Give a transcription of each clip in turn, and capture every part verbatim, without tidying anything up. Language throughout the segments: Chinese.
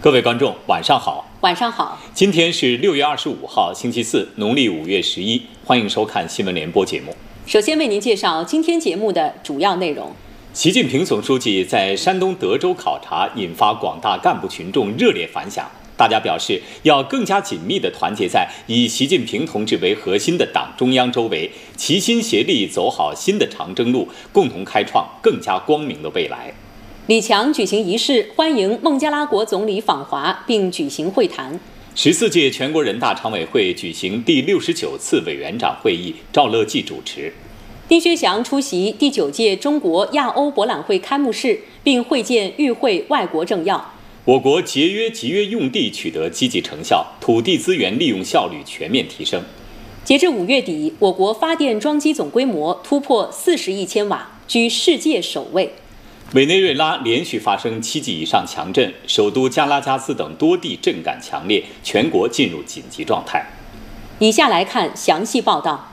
各位观众，晚上好。 晚上好。 今天是六月二十五号，星期四，农历五月十一。欢迎收看新闻联播节目。 首先为您介绍今天节目的主要内容。 习近平总书记在山东德州考察，引发广大干部群众热烈反响。大家表示要更加紧密地团结在以习近平同志为核心的党中央周围，齐心协力走好新的长征路，共同开创更加光明的未来。 李强举行仪式，欢迎孟加拉国总理访华，并举行会谈。 十四届全国人大常委会举行第六十九次委员长会议，赵乐际主持。 丁薛祥出席第九届中国亚欧博览会开幕式，并会见与会外国政要。 我国节约集约用地取得积极成效，土地资源利用效率全面提升。 截至五月底，我国发电装机总规模突破四十亿千瓦，居世界首位。 委内瑞拉连续发生七级以上强震，首都加拉加斯等多地震感强烈，全国进入紧急状态。 以下来看详细报道。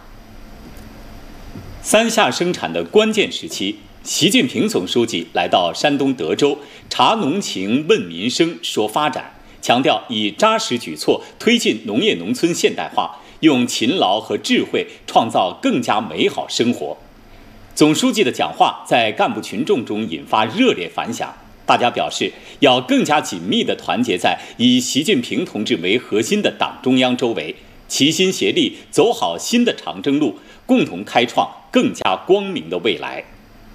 三下生产的关键时期，习近平总书记来到山东德州，察农情、问民生、说发展，强调以扎实举措推进农业农村现代化，用勤劳和智慧创造更加美好生活。总书记的讲话在干部群众中引发热烈反响，大家表示要更加紧密地团结在以习近平同志为核心的党中央周围，齐心协力走好新的长征路，共同开创更加光明的未来。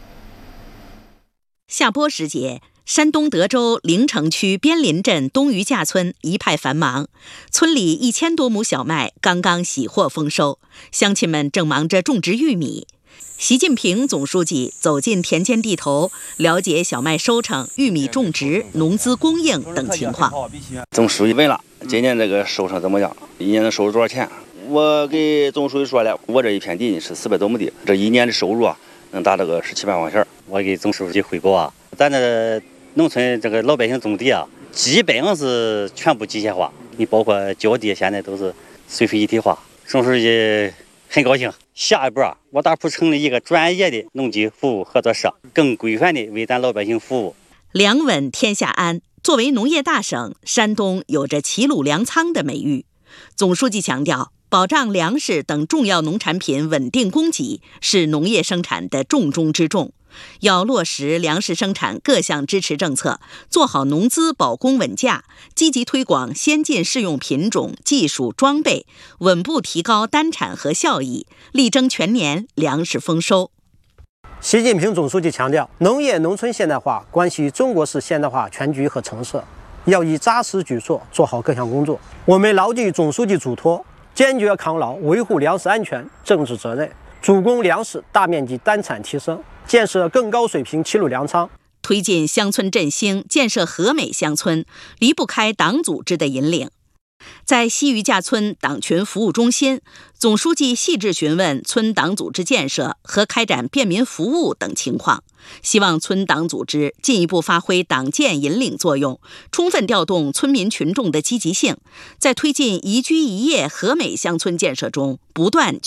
下播时节，山东德州临城区边林镇东余架村一派繁忙，村里一千多亩小麦刚刚喜获丰收，乡亲们正忙着种植玉米。习近平总书记走进田间地头，了解小麦收成、玉米种植、农资供应等情况。 总书记问了，今年这个收成怎么样？一年能收入多少钱？我给总书记说了，我这一片地是四百多亩地，这一年的收入啊，能达到个十七八万钱。 我给总书记汇报啊，咱这农村这个老百姓种地啊，基本上是全部机械化，你包括浇地现在都是水水一体化。总书记很高兴，下一步啊，我打算成立一个专业的农机服务合作社，更规范的为咱老百姓服务。 粮稳天下安，作为农业大省，山东有着齐鲁粮仓的美誉。总书记强调，保障粮食等重要农产品稳定供给是农业生产的重中之重，要落实粮食生产各项支持政策，做好农资保供稳价，积极推广先进适用品种、技术、装备，稳步提高单产和效益，力争全年粮食丰收。 习近平总书记强调，农业农村现代化关系中国式现代化全局和成色，要以扎实举措做好各项工作。我们牢记总书记嘱托，坚决抗牢维护粮食安全政治责任，主攻粮食大面积单产提升，建设更高水平齐鲁粮仓， 推进乡村振兴，建设和美乡村，离不开党组织的引领。在西余架村党群服务中心，总书记细致询问村党组织建设和开展便民服务等情况，希望村党组织进一步发挥党建引领作用，充分调动村民群众的积极性，在推进宜居宜业和美乡村建设中不断